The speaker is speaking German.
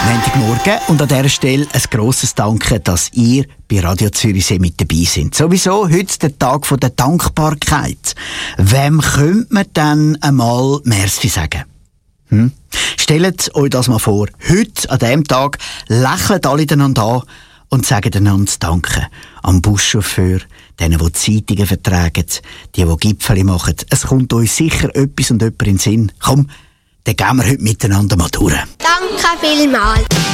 Montagmorgen und an dieser Stelle ein grosses Danke, dass ihr bei Radio Zürichsee mit dabei seid. Sowieso heute der Tag der Dankbarkeit. Wem könnte man dann einmal Merci sagen? Stellt euch das mal vor. Heute, an diesem Tag, lächeln alle einander an und sagen einander Danke. Am Buschauffeur, denen, die Zeitungen vertragen, die Gipfeli machen. Es kommt euch sicher etwas und jemand in den Sinn. Komm, dann gehen wir heute miteinander mal durch. Danke vielmals.